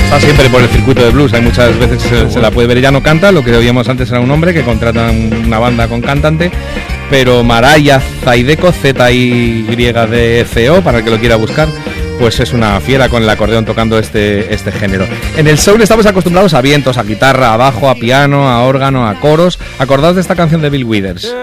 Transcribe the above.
Está siempre por el circuito de blues, hay muchas veces se la puede ver, ella no canta, lo que oíamos antes era un hombre que contrata una banda con cantante, pero Maraya Zaideco, Z-I-Y-D-C-O, para el que lo quiera buscar, pues es una fiera con el acordeón tocando este género. En el soul estamos acostumbrados a vientos, a guitarra, a bajo, a piano, a órgano, a coros. Acordaos de esta canción de Bill Withers.